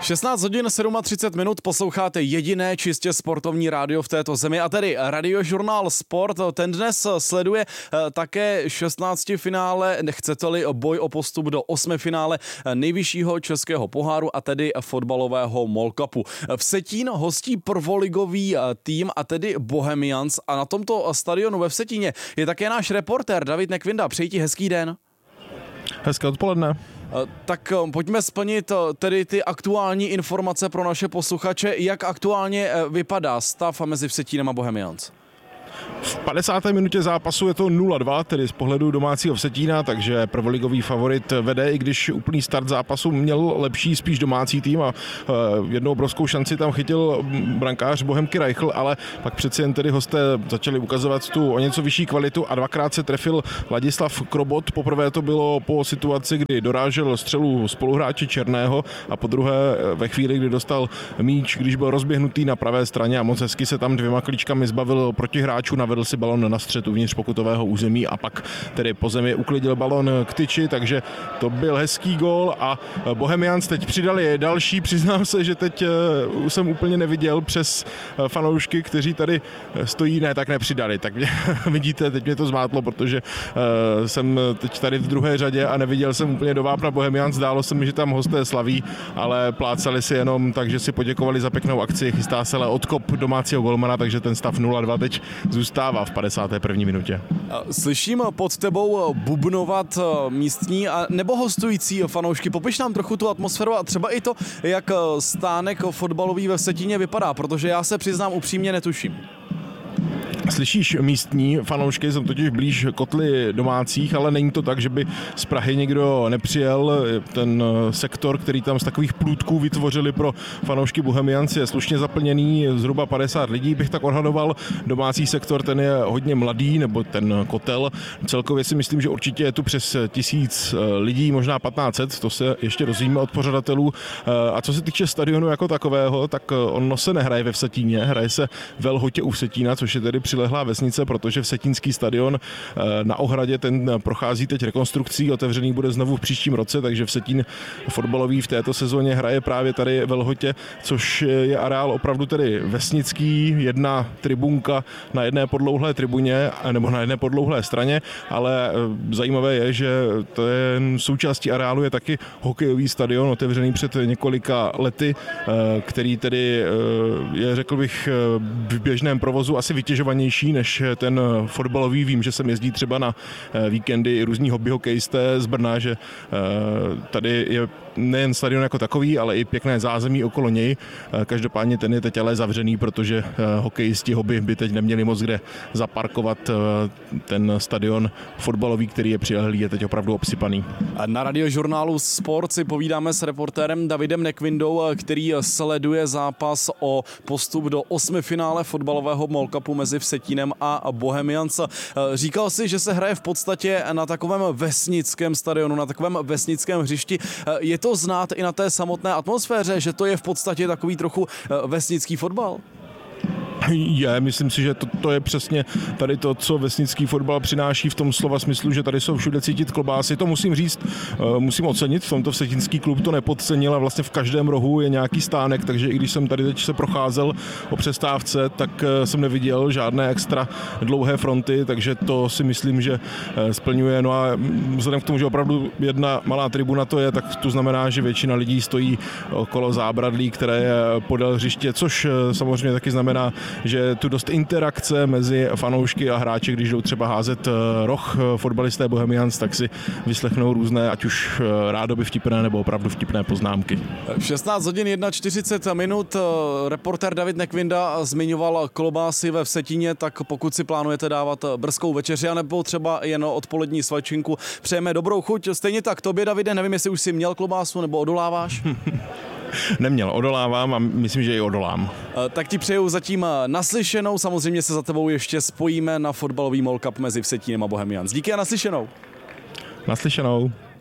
16 hodin 37 minut posloucháte jediné čistě sportovní rádio v této zemi, a tedy Radiožurnál Sport. Ten dnes sleduje také 16. finále, chcete-li boj o postup do 8. finále nejvyššího českého poháru, a tedy fotbalového MOL Cupu. Vsetín hostí prvoligový tým, a tedy Bohemians, a na tomto stadionu ve Vsetíně je také náš reportér David Nekvinda. Přeji ti hezký den. Hezké odpoledne. Tak pojďme splnit tedy ty aktuální informace pro naše posluchače. Jak aktuálně vypadá stav mezi Vsetínem a Bohemians? V 50. minutě zápasu je to 0-2, tedy z pohledu domácího Vsetína, takže prvoligový favorit vede, i když úplný start zápasu měl lepší spíš domácí tým a jednou obrovskou šanci tam chytil brankář Bohemky Reichl, ale pak přeci jen tedy hosté začali ukazovat tu o něco vyšší kvalitu a dvakrát se trefil Ladislav Krobot. Poprvé to bylo po situaci, kdy dorážel střelu spoluhráče Černého, a po druhé ve chvíli, kdy dostal míč, když byl rozběhnutý na pravé straně a moc hezky se tam dvěma klíčkami zbavil protihráčů, navedl si balon na střed uvnitř pokutového území a pak tedy po zemi uklidil balon k tyči, takže to byl hezký gól. A Bohemians teď přidali další. Přiznám se, že teď jsem úplně neviděl přes fanoušky, kteří tady stojí, ne, tak nepřidali. Tak vidíte, teď mě to zmátlo, protože jsem teď tady v druhé řadě a neviděl jsem úplně do vápna Bohemians. Zdálo se mi, že tam hosté slaví, ale plácali si jenom tak, že si poděkovali za pěknou akci. Chystá se ale odkop domácího golmana, takže ten stav 0-2 teď zůstává v 51. minutě. Slyším pod tebou bubnovat místní a nebo hostující fanoušky. Popiš nám trochu tu atmosféru a třeba i to, jak stánek fotbalový ve Vsetíně vypadá, protože já se přiznám upřímně netuším. Slyšíš místní fanoušky, jsem totiž blíž kotli domácích, ale není to tak, že by z Prahy někdo nepřijel. Ten sektor, který tam z takových plůtků vytvořili pro fanoušky Bohemians, je slušně zaplněný, zhruba 50 lidí bych tak odhadoval. Domácí sektor, ten je hodně mladý, nebo ten kotel. Celkově si myslím, že určitě je tu přes 1000 lidí, možná 1500, to se ještě dozvíme od pořadatelů. A co se týče stadionu jako takového, tak ono se nehraje ve Vsetíně, hraje se ve Lhotě u Vsetína, což je tedy přilehlá vesnice, protože Vsetínský stadion na Ohradě, ten prochází teď rekonstrukcí, otevřený bude znovu v příštím roce, takže Vsetín fotbalový v této sezóně hraje právě tady ve Lhotě, což je areál opravdu tedy vesnický, jedna tribunka na jedné podlouhlé tribuně nebo na jedné podlouhlé straně, ale zajímavé je, že ten součástí areálu je taky hokejový stadion, otevřený před několika lety, který tedy je, řekl bych, v běžném provozu asi vytěžovanější než ten fotbalový. Vím, že sem jezdí třeba na víkendy i různí hobby hokejisté z Brna, že tady je nejen stadion jako takový, ale i pěkné zázemí okolo něj. Každopádně ten je teď ale zavřený, protože hokejisti hobby by teď neměli moc kde zaparkovat. Ten stadion fotbalový, který je přilehlý, je teď opravdu obsypaný. Na Radiožurnálu Sport si povídáme s reportérem Davidem Nekvindou, který sleduje zápas o postup do 8. finále fotbalového MOL Cupu mezi Vsetínem a Bohemians. Říkal si, že se hraje v podstatě na takovém vesnickém stadionu, na takovém vesnickém hřišti. Je to znát i na té samotné atmosféře, že to je v podstatě takový trochu vesnický fotbal? Myslím si, že to je přesně tady to, co vesnický fotbal přináší v tom slova smyslu, že tady jsou všude cítit klobásy. To musím říct, musím ocenit, v tomto Vsetínský klub to nepodcenil a vlastně v každém rohu je nějaký stánek, takže i když jsem tady teď se procházel o přestávce, tak jsem neviděl žádné extra dlouhé fronty, takže to si myslím, že splňuje. No a vzhledem k tomu, že opravdu jedna malá tribuna to je, tak to znamená, že většina lidí stojí okolo zábradlí, které je podél hřiště, což samozřejmě taky znamená, že tu dost interakce mezi fanoušky a hráči, když jdou třeba házet roh fotbalisté Bohemians, tak si vyslechnou různé, ať už rádoby vtipné nebo opravdu vtipné poznámky. 16 hodin 41 minut. Reportér David Nekvinda zmiňoval klobásy ve Vsetíně, tak pokud si plánujete dávat brzkou večeři anebo třeba jen odpolední svačinku, přejeme dobrou chuť. Stejně tak tobě, Davide, nevím, jestli už jsi měl klobásu nebo odoláváš? Neměl, odolávám a myslím, že i odolám. Tak ti přeju zatím naslyšenou, samozřejmě se za tebou ještě spojíme na fotbalový MOL Cup mezi Vsetínem a Bohemians. Díky a naslyšenou. Naslyšenou.